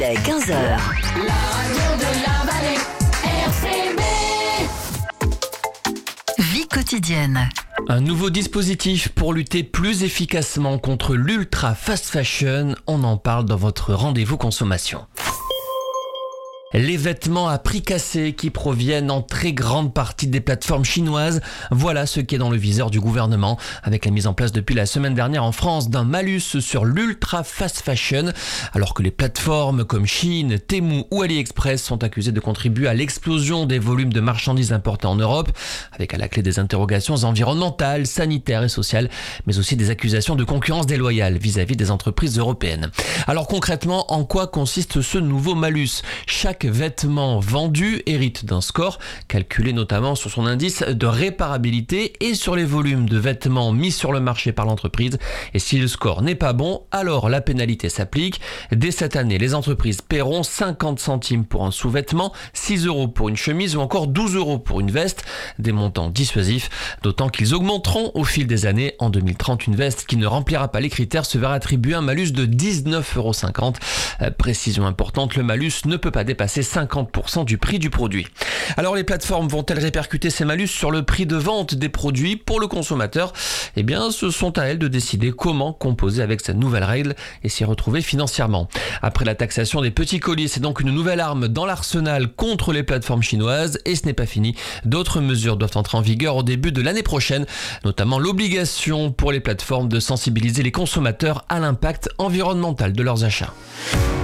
Dès 15h. La radio de la vallée, RCB. Vie quotidienne. Un nouveau dispositif pour lutter plus efficacement contre l'ultra fast fashion, on en parle dans votre rendez-vous consommation. Les vêtements à prix cassé qui proviennent en très grande partie des plateformes chinoises, voilà ce qui est dans le viseur du gouvernement, avec la mise en place depuis la semaine dernière en France d'un malus sur l'ultra fast fashion, alors que les plateformes comme Shein, Temu ou AliExpress sont accusées de contribuer à l'explosion des volumes de marchandises importées en Europe, avec à la clé des interrogations environnementales, sanitaires et sociales, mais aussi des accusations de concurrence déloyale vis-à-vis des entreprises européennes. Alors concrètement, en quoi consiste ce nouveau malus ? Chaque vêtement vendu hérite d'un score, calculé notamment sur son indice de réparabilité et sur les volumes de vêtements mis sur le marché par l'entreprise. Et si le score n'est pas bon, alors la pénalité s'applique. Dès cette année, les entreprises paieront 50 centimes pour un sous-vêtement, 6 € pour une chemise ou encore 12 € pour une veste. Des montants dissuasifs, d'autant qu'ils augmenteront au fil des années. En 2030, une veste qui ne remplira pas les critères se verra attribuer un malus de 19,50 €. Précision importante, le malus ne peut pas dépasser 50% du prix du produit. Alors les plateformes vont-elles répercuter ces malus sur le prix de vente des produits pour le consommateur ? Eh bien, ce sont à elles de décider comment composer avec cette nouvelle règle et s'y retrouver financièrement. Après la taxation des petits colis, c'est donc une nouvelle arme dans l'arsenal contre les plateformes chinoises et ce n'est pas fini. D'autres mesures doivent entrer en vigueur au début de l'année prochaine, notamment l'obligation pour les plateformes de sensibiliser les consommateurs à l'impact environnemental de leurs achats.